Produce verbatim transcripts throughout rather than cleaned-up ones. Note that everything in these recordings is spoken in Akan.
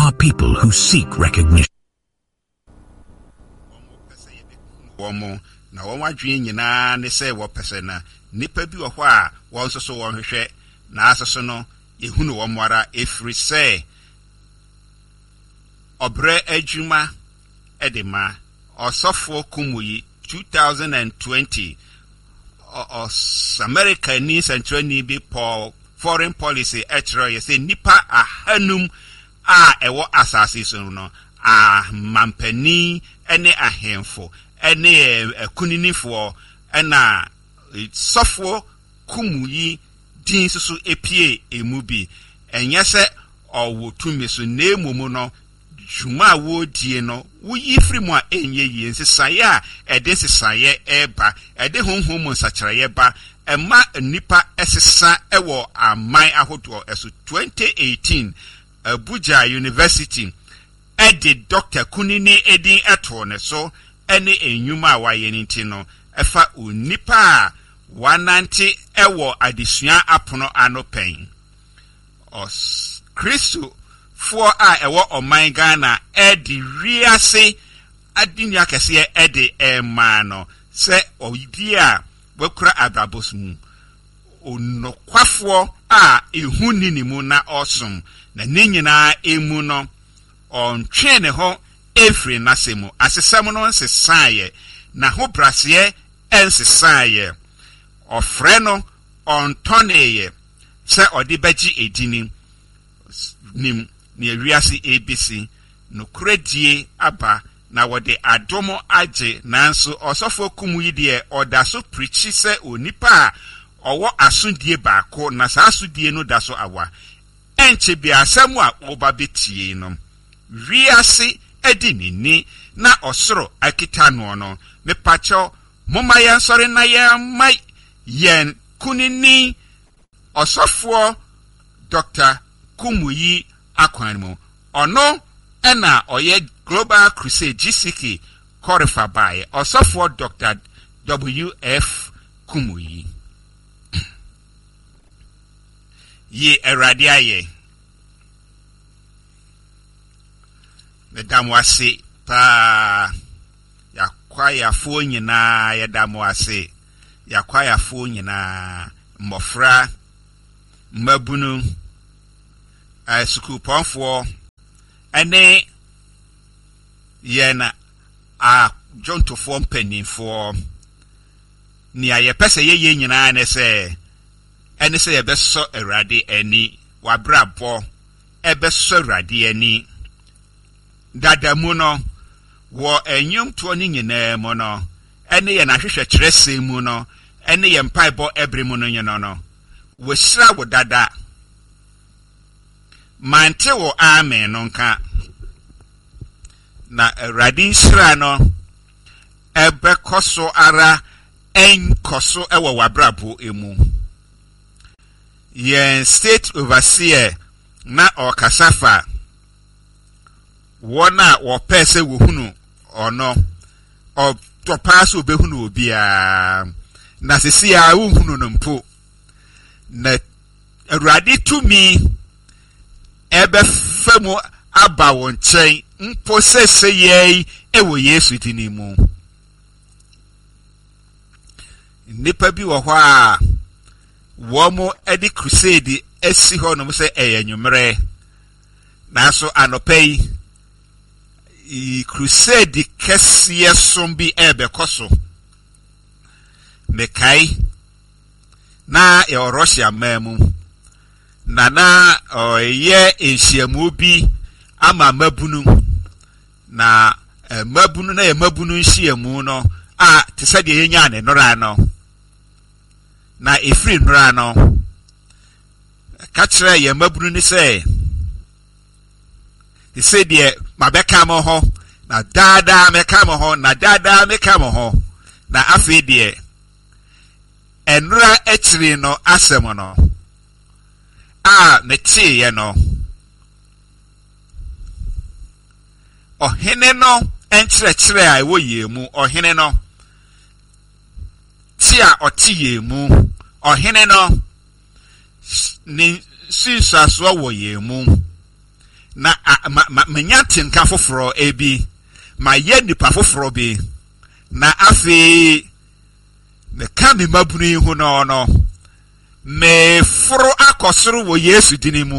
are people who seek recognition. Womo na womo adwen nyina ne se wo pese na nipa bi wo hɔ a won so so won hwehwɛ na asoso no ehunu wo mwara efri se obre adwuma edema osofo Kumuyi two thousand twenty os America ni central ni bi Paul foreign policy etro ye say nipa ahanum a ewo asase so no a mampani ene ahemfo ene akuninifo ena sofo Kumuyi din susu epie emu bi enye se owo tumi so na emumu no juma wo die no wo yifri mu a enye yi nsesaye a ede sesaye eba ede honhom mu nsakyereye ba emma nipa esesa ewo aman ahodo eso twenty eighteen Abuja University ede Doctor Kunini edin eto ne so ene enyuma a waye nti no efa onipa wananti ewo adesua apono anopen os Kristo for a ewo oman Ghana edi riase adinya kese edi ema no se obi a wekura abrabos mu onokwafo a ehuni ni mu na osom na nenyina emu no ontwe ne ho efri nasemu asesam no nsesaye na ho brase ensesaye ofre no ontoneye se odi baji edini nim ne wiase A B C no kredie aba na wode adomo age nanso osofo Kumuyi de odaso preachi se onipa owo asudie baako na sa asudie no daso awa enche bia asemu a oba betie no wiase edinini na osoro akita no no me pacho moma yan sori na ya mai yen kunini osofo Doctor Kumuyi akwanmu ono ena oye Global Crusade G C K Korifa by osofo Doctor W F Kumuyi ye eradiaye the damwase pa ya kwaya fo nyina ya damwase ya kwaya fo nyina mmofra mabunu a school ponfo ene yena a jonto fo mpanimfo ni aye pese ye ye nyina ne se ene se ye beso erade ani wabrabo ebeso erade ani dadamu no wo enyum to ni nyina mu no ene ye na hwehwe kyerese mu no ene ye mpaibo ebre mu no nyino no wo sira wo dada mante wo amen no nka na radin sira no ebe koso ara en koso ewo wabrabo emu yen state overseer na okasafa wona wo pese wo hunu ono o to pass obehunu obia na sisi a wo hunu no mpo na erade to me ebe femu aba won chen mpo sese ye ewo Yesu dinimu nipa bi wo ho a wo mo edi crusade esi ho no mo se eyanwumre na so anopai i crusade kesiye sombi ebe koso mekai na e Russia mamu na na oye ehyiamu bi ama mabunu na eh, mabunu na ye mabunu nhyiamu no a tesade ye nya ne nora no na efri nora no ka kire ye mabunu ni se tesade mabeka mo ho na dada meka mo ho na dada meka mo ho na afi de enra etri no asem no a meti ye no ohene no enkyerɛkyerɛ a ɛwɔ yemu ohene no ti a ɔte yemu ohene no ni sinsaso wɔ yemu na menya tinka foforo ebi ma ye nipa foforo bi na afi me ka me mabunu hu no no me foro akosoro wo Yesu dini mu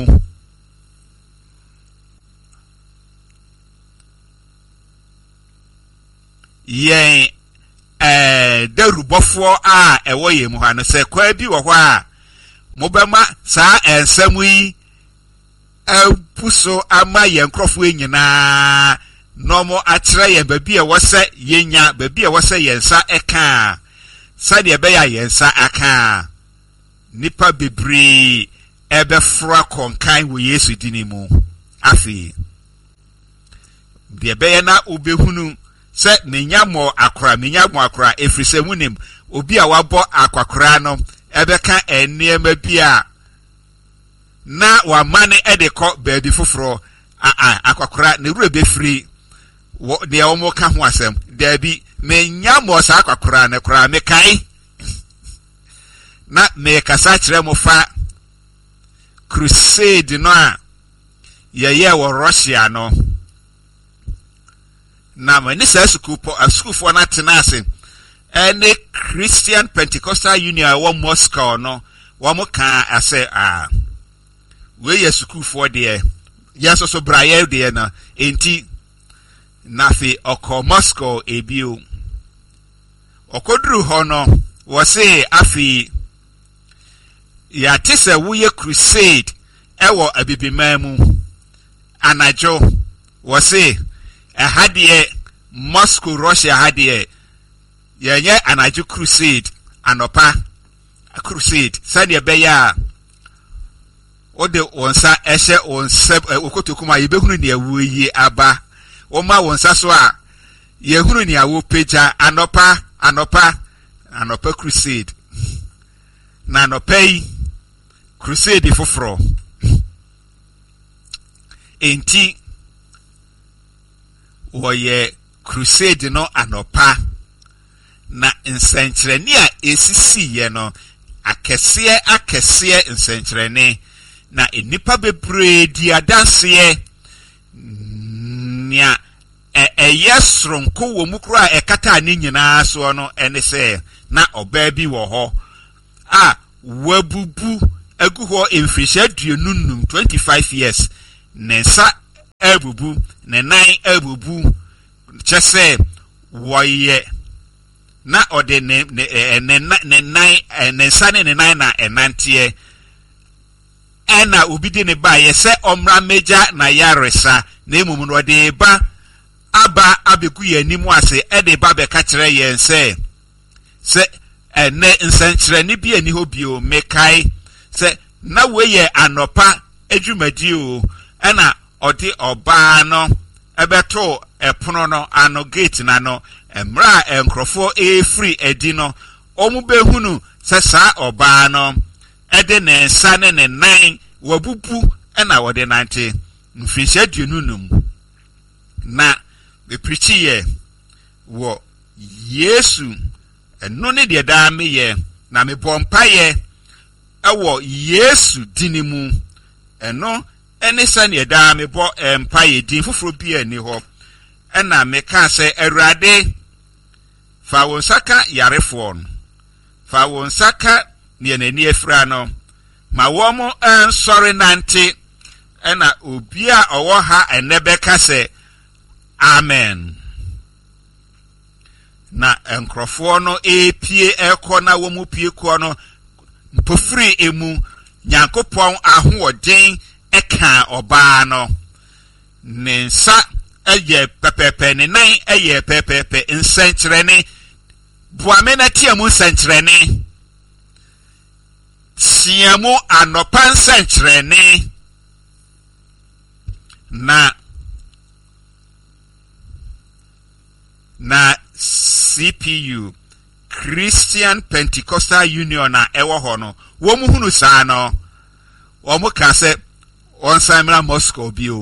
yen eh derubofo a ewo ye mu ha no se kwa bi wo ho a mobema saa ensamu yi apuso ama ye nkrofo enyina nomo akyere ye babi e wose yenya babi e wose yensa eka sade ebe ya yensa aka nipa bebri ebe fra konkan wo Yesu dini mu afi de ebe ya na obehunu se menya mo akora menya mo akora efrise munim obi a wabo akwakora no ebe ka enema bia na wa mane edeko baby foforo a a akwakora ne ru be free wo de omo ka ho asem da bi menya mo sa akwakora ne kora me kai na me kasa kire mo fa crusade no a ye ye wo Russia no na mani sa school po school for na tenase any Christian Pentecostal Union wa Moscow no wa mo ka ase a we ye school for there yes so braye there na enti na fi oko Moscow ebio okodru ho no wo se afi ya tese wo ye crusade ewo abibimamu anajo wo se ehadie Moscow Russia hadie yenye anajo crusade anopa a crusade sade beya ode wonsa ehye wonsa okotokuma yebehunu ne awuyi aba woma wonsa so a yehunu ne awo peja anopa anopa anopa crusade na anopai crusade foforo enti woye crusade no anopa na nsenkyerene a esisi ye no akese akese nsenkyerene na enipa bebre di adanse nya eyesronko wo mukura ekata ni nyina so no ene se na oba bi wo ho a wabubu agu ho emfisha duenunum twenty-five years nensa abubu ne nine abubu chese woye na ode ne ne ne nine nensa ne nine na enantie ena obidi ne ba ye se omra meja na yaresa na emum no de ba aba abeku ye nimu ase e de ba be ka kire ye se se ene nsankyere ni bi ani ho bio mekai se na we ye anopa adwumadi o ena odi oba no ebeto epono no ano gate na no emra enkrofo e free edi no omu behunu se sa oba no ede ne nsa ne ne nan wabubu ena wode nante mfisha duenunum na be preachi ye wo Yesu eno ne de da me ye na me bompa ye ewo Yesu dinimu eno ene sane da me bo empa ye din foforo bi ani ho ena me ka se Awurade fa won saka yarefo no fa won saka ne nani afra no ma wo mo ensori nante ena obi a owo ha enebe ka se amen na enkrofo no epie eko na wo mu pie ko no mpofri emu Nyankopon ahoɔden eka oba no nensa eye pepepe ne nan eye pepepe nsenkyerene boame na tiamu nsenkyerene siamu anopa nsenkyerene na na C P U Christian Pentecostal Union na ewo ho no wo mu hunu saa no wo mu ka se on Simon Moscow bio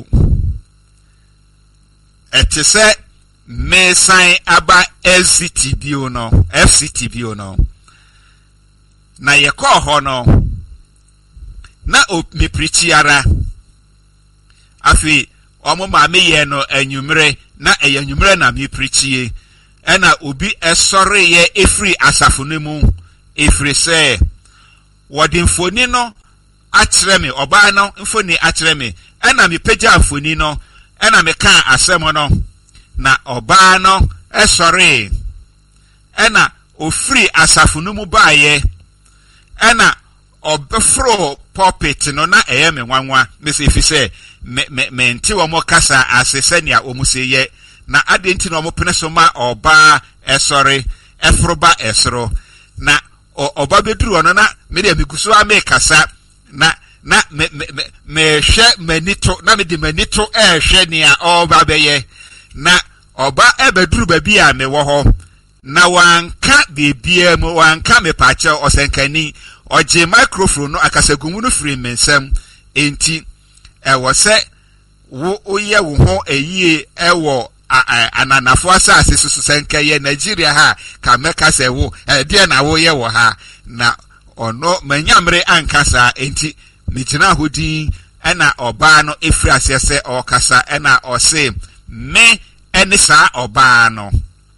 etese me sign aba F C T bio no F C T bio no na ye ko ho no na o me preachi ara afi omo maame ye no anwumre na eye anwumre na me preachie ena obi esore ye efri asafo no mu efri se wodi mfoni no akyere me oba no mfoni akyere me ena me pagya mfoni no ena me kan asem no na oba no esore ena ofri asafo no mu baaye ena obefro pulpit no na eye me nwanwa me se fi se me me me nti wo mo kasa asese nia wo mu se ye na adenti no mo pene so ma oba esore efroba esro na oba beduru ono na me de miguso a me kasa na na me me me hwe manito na me de manito e hwe nia oba beye na oba ebeduru ba bi a me wo ho na wanka bebia mu wanka me pache osenkani oje microphone no akasagumu no free mensem enti e wo se wo oye wo ho eyie e wo ananafo asase susu senkaye Nigeria ha ka meka se wo e de na wo ye wo ha na ono manyamre ankasa enti mitina hodi ena oba no efri asese o kasa ena o se me eni sa oba no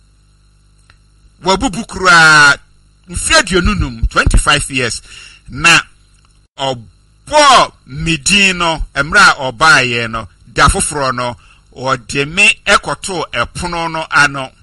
wabubukura mfedio nunum twenty-five years na obo midino emra oba ye no da foforo no o de me ekoto epono no ano